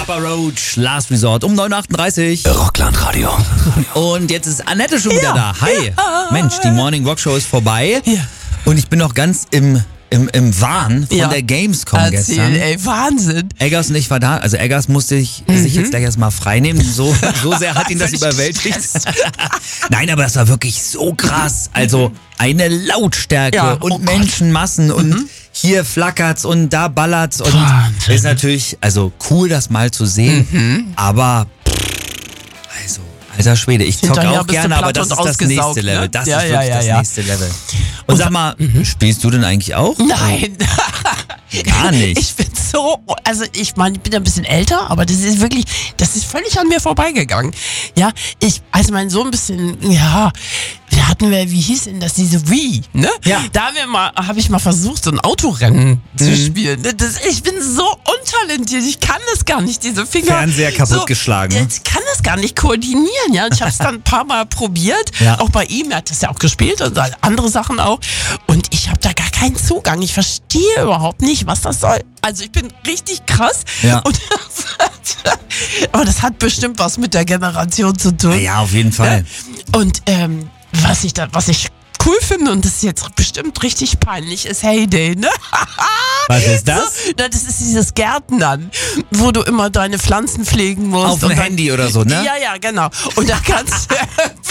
Papa Roach, Last Resort um 9.38 Uhr. Rockland-Radio. Und jetzt ist Annette schon wieder da. Hi. Mensch, die Morning Rock Show ist vorbei. Ja. Und ich bin noch ganz im Wahn von der Gamescom gestern. Ey, Wahnsinn. Eggers und ich war da. Also Eggers musste sich jetzt gleich erstmal freinehmen. So sehr hat ihn das überwältigt. Nein, aber das war wirklich so krass. Also eine Lautstärke und Menschenmassen und hier flackert's und da ballert's und ist natürlich also cool, das mal zu sehen. Aber also alter Schwede, ich zocke auch gerne, aber das ist das nächste Level. Ne? Das ist wirklich das nächste Level. Und sag mal, spielst du denn eigentlich auch? Nein. Gar nicht. Ich bin ich meine, ich bin ja ein bisschen älter, aber das ist völlig an mir vorbeigegangen. Ja, als mein Sohn ein bisschen, wie hieß denn das, diese Wii, ne? Ja. Da habe ich mal versucht, so ein Autorennen zu spielen. Ich bin so untalentiert, ich kann das gar nicht, diese Finger. Fernseher kaputtgeschlagen. Ich kann das gar nicht koordinieren, ja. Und ich habe es dann ein paar Mal probiert, auch bei ihm, er hat das ja auch gespielt und andere Sachen auch. Und ich habe da gar keinen Zugang. Ich verstehe überhaupt nicht, was das soll. Also ich bin richtig krass. Ja. Aber das hat bestimmt was mit der Generation zu tun. Ja, auf jeden Fall. Und was ich cool finde, und das ist jetzt bestimmt richtig peinlich, ist Heyday, ne? Was ist das? Das ist dieses Gärtnern, wo du immer deine Pflanzen pflegen musst. Auf dem Handy oder so, ne? Ja, genau. Und da kannst du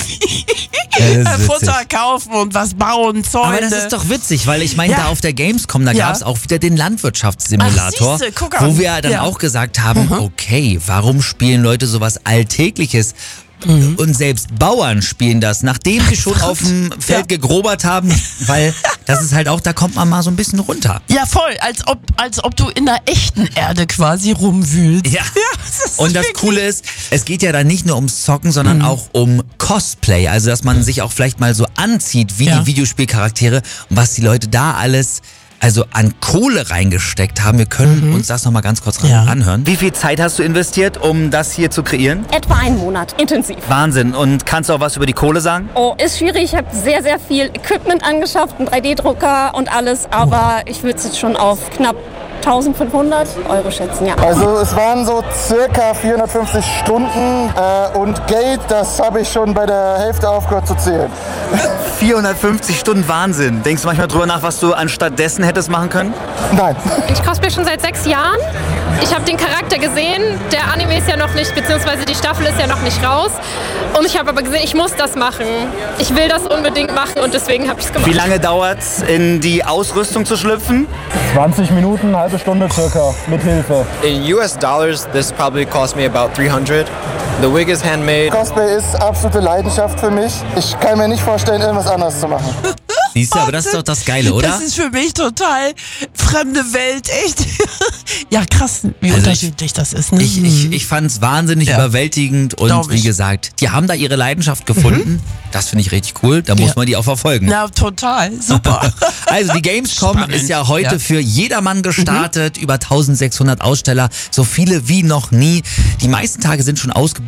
Futter kaufen und was bauen, Zäune. Aber das ist doch witzig, weil ich meine, da auf der Gamescom, da gab es auch wieder den Landwirtschaftssimulator, wo wir dann auch gesagt haben, okay, warum spielen Leute sowas Alltägliches? Und selbst Bauern spielen das, nachdem sie schon auf dem Feld gegrobert haben, weil das ist halt auch, da kommt man mal so ein bisschen runter. Ja, voll, als ob du in der echten Erde quasi rumwühlst. Ja, und das Coole ist, es geht ja dann nicht nur ums Zocken, sondern auch um Cosplay, also dass man sich auch vielleicht mal so anzieht wie die Videospielcharaktere und was die Leute da alles an Kohle reingesteckt haben. Wir können uns das nochmal ganz kurz anhören. Wie viel Zeit hast du investiert, um das hier zu kreieren? Etwa einen Monat, intensiv. Wahnsinn. Und kannst du auch was über die Kohle sagen? Oh, ist schwierig. Ich habe sehr, sehr viel Equipment angeschafft, einen 3D-Drucker und alles. Aber ich würde es jetzt schon auf knapp 1.500 Euro schätzen, ja. Also es waren so circa 450 Stunden und Geld, das habe ich schon bei der Hälfte aufgehört zu zählen. 450 Stunden, Wahnsinn. Denkst du manchmal drüber nach, was du anstatt dessen hättest machen können? Nein. Ich cosplay schon seit 6 Jahren. Ich habe den Charakter gesehen. Der Anime ist ja noch nicht, beziehungsweise die Staffel ist ja noch nicht raus. Und ich habe aber gesehen, ich muss das machen. Ich will das unbedingt machen und deswegen habe ich es gemacht. Wie lange dauert es, in die Ausrüstung zu schlüpfen? 20 Minuten, halbe Stunde circa, mit Hilfe. In US dollars, this probably cost me about 300. The wig is handmade. Cosplay ist absolute Leidenschaft für mich. Ich kann mir nicht vorstellen, irgendwas anderes zu machen. Siehst du, aber das ist doch das Geile, oder? Das ist für mich total fremde Welt, echt. Ja, krass, wie unterschiedlich das ist. Ne? Ich fand es wahnsinnig überwältigend und wie gesagt, die haben da ihre Leidenschaft gefunden. Das finde ich richtig cool, da muss man die auch verfolgen. Ja, total, super. Also die Gamescom ist ja heute für jedermann gestartet, über 1600 Aussteller, so viele wie noch nie. Die meisten Tage sind schon ausgebucht.